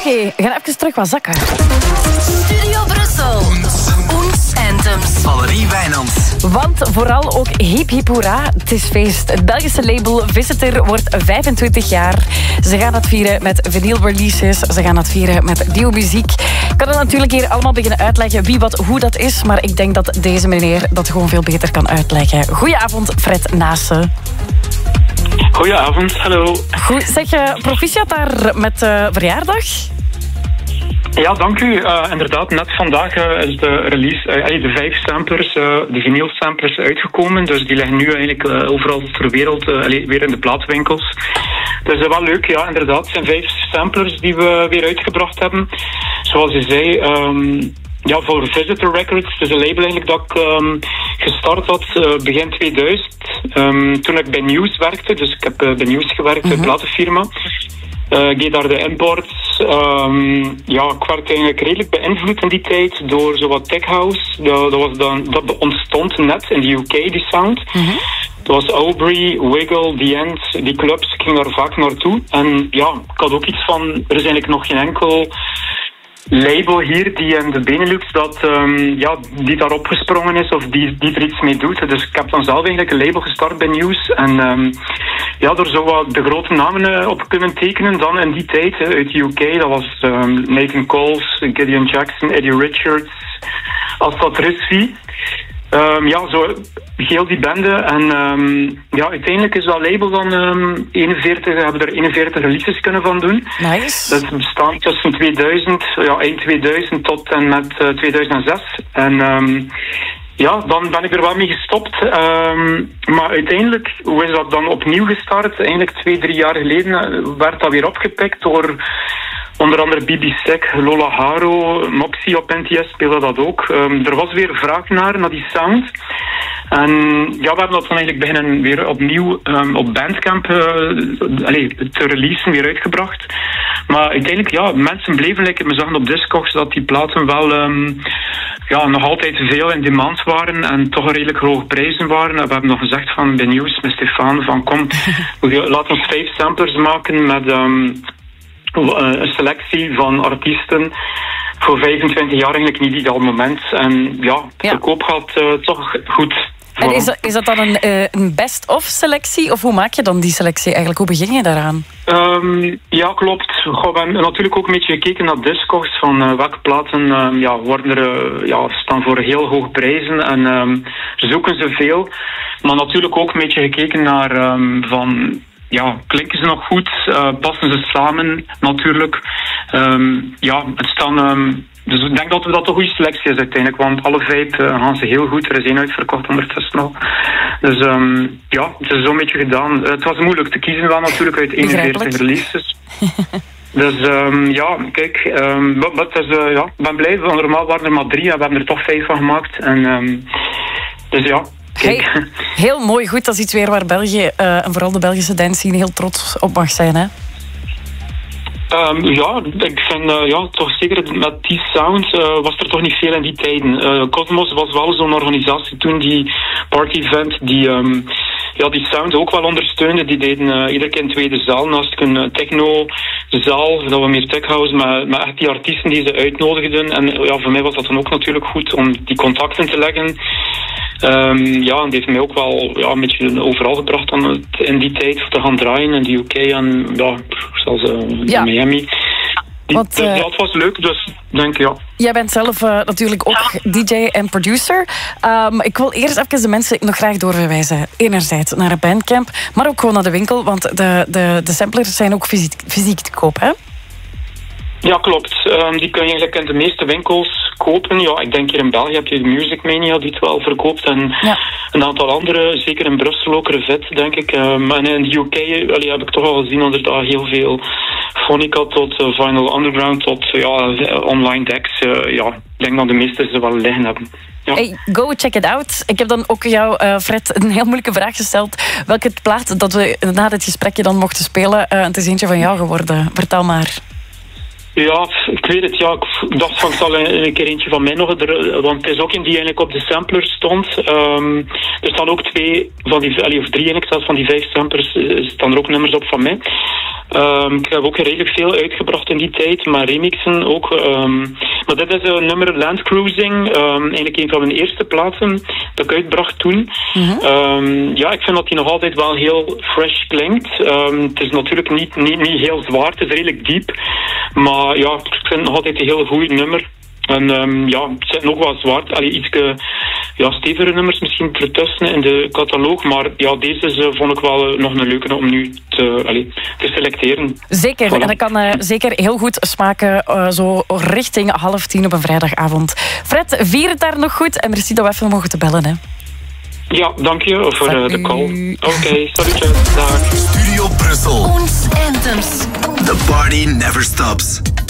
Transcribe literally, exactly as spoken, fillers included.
Oké, okay, we gaan even terug wat zakken. Studio Brussel. Ons Anthems. Valerie Wijnands. Want vooral ook hip hip hoera, het is feest. Het Belgische label Visitor wordt vijfentwintig jaar. Ze gaan het vieren met vinyl releases. Ze gaan het vieren met nieuwe muziek. Ik kan het natuurlijk hier allemaal beginnen uitleggen wie, wat, hoe dat is. Maar ik denk dat deze meneer dat gewoon veel beter kan uitleggen. Goedenavond, Fred Naassen. Goedenavond, hallo. Goed, zeg je proficiat daar met uh, verjaardag? Ja, dank u. Uh, inderdaad, net vandaag uh, is de release, uh, de vijf samplers, uh, de vinyl samplers uitgekomen. Dus die liggen nu eigenlijk uh, overal ter wereld, uh, weer in de plaatwinkels. Dus dat is wel leuk, ja, inderdaad. Het zijn vijf samplers die we weer uitgebracht hebben. Zoals je zei, um, ja, voor Visitor Records, het is een label eigenlijk dat ik um, gestart had uh, begin tweeduizend. Um, toen ik bij News werkte, dus ik heb uh, bij News gewerkt, uh-huh. een platenfirma. Uh, ik deed daar de imports. Um, ja, ik werd eigenlijk redelijk beïnvloed in die tijd door zowat tech house. Dat, dat, was dan, dat ontstond net in de U K, die sound. Mm-hmm. Dat was Aubrey, Wiggle, The End, die clubs. Ik ging daar vaak naartoe. En ja, ik had ook iets van, er is eigenlijk nog geen enkel label hier die in de Benelux dat, um, ja, die daarop gesprongen is of die, die er iets mee doet. Dus ik heb dan zelf eigenlijk een label gestart bij News. En um, ja, door zo wat de grote namen uh, op kunnen tekenen dan in die tijd uh, uit de U K. Dat was um, Nathan Coles, Gideon Jackson, Eddie Richards, Asad Rizvi. Um, ja, zo heel die bende. En um, ja, uiteindelijk is dat label dan um, eenenveertig, we hebben er eenenveertig releases kunnen van doen. Nice. Dat bestaan tussen tweeduizend, ja, eind tweeduizend tot en met uh, tweeduizend zes. En um, ja, dan ben ik er wel mee gestopt. Um, maar uiteindelijk, hoe is dat dan opnieuw gestart? Eigenlijk twee, drie jaar geleden werd dat weer opgepikt door onder andere B B Sek, Lola Haro, Moxie op N T S speelde dat ook. Um, er was weer vraag naar, naar die sound. En ja, we hebben dat dan eigenlijk beginnen weer opnieuw um, op Bandcamp uh, allez, te releasen, weer uitgebracht. Maar uiteindelijk, ja, mensen bleven, like, we zagen op Discogs dat die platen wel um, ja, nog altijd veel in demand waren en toch redelijk hoge prijzen waren. En we hebben nog gezegd van bij News met Stefan van kom, laat ons vijf samplers maken met Um, een selectie van artiesten voor vijfentwintig jaar, eigenlijk niet ideaal moment. En ja, het ja. verkoop gaat uh, toch goed. En is dat, is dat dan een, uh, een best-of selectie? Of hoe maak je dan die selectie eigenlijk? Hoe begin je daaraan? Um, ja, klopt. Goh, we hebben natuurlijk ook een beetje gekeken naar Discogs van uh, welke platen um, ja, worden er, uh, ja, staan voor heel hoge prijzen en um, zoeken ze veel. Maar natuurlijk ook een beetje gekeken naar um, van ja, klinken ze nog goed? Uh, passen ze samen natuurlijk? Um, ja, het staan. Um, dus ik denk dat dat een goede selectie is uiteindelijk, want alle vijf uh, gaan ze heel goed. Er is één uitverkocht ondertussen al. Dus um, ja, het is zo'n beetje gedaan. Uh, het was moeilijk te kiezen wel natuurlijk uit eenenveertig releases. Dus um, ja, kijk, um, wat, wat is, uh, ja, ik ben blij, want normaal waren er maar drie en we hebben er toch vijf van gemaakt. En um, dus ja. Hey, heel mooi, goed. Dat is iets weer waar België uh, en vooral de Belgische dance scene heel trots op mag zijn, hè? Um, ja, ik vind uh, ja, toch zeker met die sound uh, was er toch niet veel in die tijden. Uh, Cosmos was wel zo'n organisatie toen, die party event, die um, ja, die sound ook wel ondersteunde. Die deden uh, iedere keer een tweede zaal naast een uh, techno-zaal, dat we meer tech house, maar, maar echt die artiesten die ze uitnodigden. En ja, voor mij was dat dan ook natuurlijk goed om die contacten te leggen. Um, ja, en die heeft mij ook wel ja, een beetje overal gebracht dan in die tijd te gaan draaien in de U K en ja, zelfs uh, in ja. Miami. Die, Want, uh, dat was leuk, dus denk ik ja. Jij bent zelf uh, natuurlijk ook D J en producer. Um, ik wil eerst even de mensen nog graag doorverwijzen. Enerzijds naar een Bandcamp, maar ook gewoon naar de winkel, want de, de, de samplers zijn ook fysiek, fysiek te koop, hè? Ja, klopt. Um, die kun je eigenlijk in de meeste winkels kopen. Ja, ik denk hier in België heb je de Music Mania die het wel verkoopt. En ja. een aantal andere, zeker in Brussel ook, Revet, denk ik. Um, en in de U K allee, heb ik toch al gezien dat er daar heel veel Phonica tot uh, Vinyl Underground tot uh, ja, online decks. Uh, ja, ik denk dat de meeste ze wel liggen hebben. Ja. Hey, go check it out. Ik heb dan ook jou, uh, Fred, een heel moeilijke vraag gesteld. Welke plaat dat we na dit gesprekje dan mochten spelen, uh, het is eentje van jou geworden. Vertel maar. Ja, ik weet het. Ja, ik dacht van, ik zal een, een keer eentje van mij nog... Er, want het is ook een die eigenlijk op de sampler stond. Um, er staan ook twee van die... Allee, of drie eigenlijk zelfs van die vijf samplers... Uh, staan er ook nummers op van mij. Um, ik heb ook redelijk veel uitgebracht in die tijd, maar remixen ook. Um, maar dit is een nummer Land Cruising, um, eigenlijk een van mijn eerste platen dat ik uitbracht toen. Mm-hmm. Um, ja, ik vind dat die nog altijd wel heel fresh klinkt. Um, het is natuurlijk niet, niet, niet heel zwaar, het is redelijk diep. Maar ja, ik vind het nog altijd een heel goed nummer. En um, ja, het zijn ook wel zwaar, allee, iets ja, stevige nummers misschien ertussen in de catalogus, maar ja, deze is, uh, vond ik wel uh, nog een leuke om nu te, allee, te selecteren. Zeker, voilà. En dat kan uh, zeker heel goed smaken, uh, zo richting half tien op een vrijdagavond. Fred, vier het daar nog goed en merci dat we even mogen te bellen, hè. Ja, dank je voor uh, de call. Oké, okay, salutjes, dag. Studio Brussel. Ons Anthems. The party never stops.